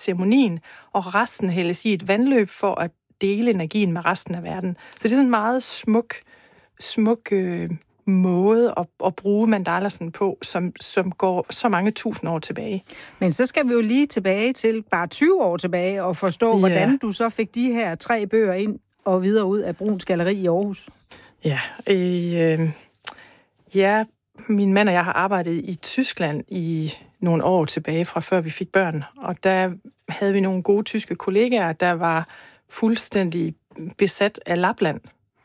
ceremonien, og resten hældes i et vandløb for at dele energien med resten af verden. Så det er sådan en meget smuk måde at bruge mandalasen på, som går så mange tusind år tilbage. Men så skal vi jo lige tilbage til bare 20 år tilbage og forstå, hvordan du så fik de her 3 bøger ind og videre ud af Bruuns Galleri i Aarhus. Ja, min mand og jeg har arbejdet i Tyskland i nogle år tilbage, fra før vi fik børn, og der havde vi nogle gode tyske kollegaer, der var fuldstændig besat af Lapland.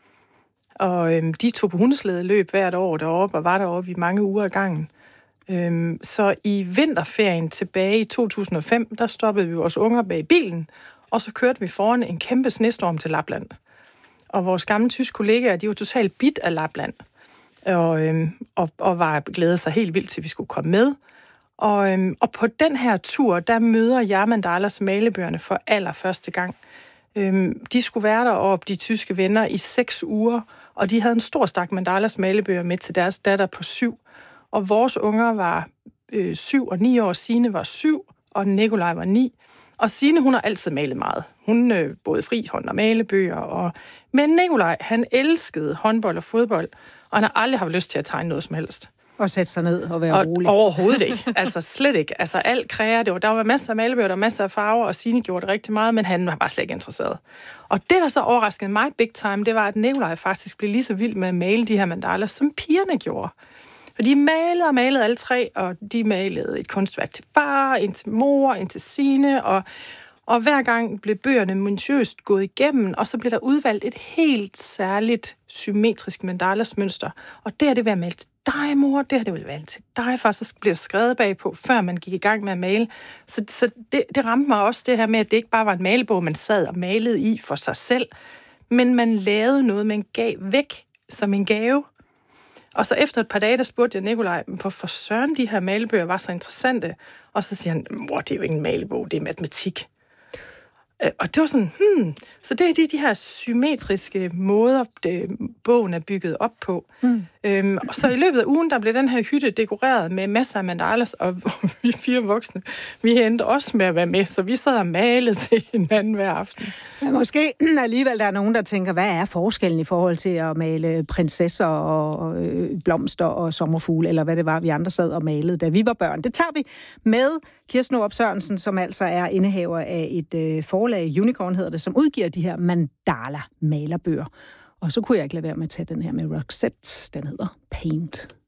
Og de tog på hundeslædeløb hvert år deroppe, og var deroppe i mange uger ad gangen. Så i vinterferien tilbage i 2005, der stoppede vi vores unger bag bilen, og så kørte vi foran en kæmpe snestorm til Lapland. Og vores gamle tyske kollegaer, de var totalt bidt af Lapland, og var glædet sig helt vildt til, at vi skulle komme med. Og på den her tur, der møder jeg mandalas malebøgerne for allerførste gang. De skulle være deroppe, de tyske venner, i 6 uger, og de havde en stor stak mandalas malebøger med til deres datter på 7. Og vores unger var 7 og 9 år. Signe var 7, og Nikolaj var 9. Og Signe, hun har altid malet meget. Hun både frihånd og malebøger. Men Nikolaj, han elskede håndbold og fodbold, og han har aldrig haft lyst til at tegne noget som helst. Og sætte sig ned og være rolig. Overhovedet ikke. Altså slet ikke. Altså alt kræver, der var masser af malebøger, der var masser af farver, og Signe gjorde det rigtig meget, men han var bare slet ikke interesseret. Og det, der så overraskede mig big time, det var, at Nikolaj faktisk blev lige så vild med at male de her mandaler, som pigerne gjorde. For de malede alle 3, og de malede et kunstværk til far, en til mor, en til Signe, og hver gang blev bøgerne minutiøst gået igennem, og så blev der udvalgt et helt særligt symmetrisk mandalasmønster. Og det har det været malet til dig, mor, det har det vel været til dig, far, så bliver det skrevet bagpå, før man gik i gang med at male. Så det ramte mig også, det her med, at det ikke bare var en malebog, man sad og malede i for sig selv, men man lavede noget, man gav væk som en gave. Og så efter et par dage, der spurgte jeg Nikolaj, hvorfor søren de her malebøger var så interessante. Og så siger han, mor, det er jo ikke en malebog, det er matematik. Og det var sådan, så det er de her symmetriske måder, bogen er bygget op på. Og så i løbet af ugen, der blev den her hytte dekoreret med masser af mandalas, og vi 4 voksne, vi endte også med at være med, så vi sad og malede til hinanden hver aften. Ja, måske alligevel der er nogen, der tænker, hvad er forskellen i forhold til at male prinsesser og blomster og sommerfugle, eller hvad det var, vi andre sad og malede, da vi var børn. Det tager vi med Kirsten Norup Sørensen, som altså er indehaver af et forlag, Unicorn hedder det, som udgiver de her mandala-malerbøger. Og så kunne jeg ikke lade være med at tage den her med Roxette, den hedder Paint.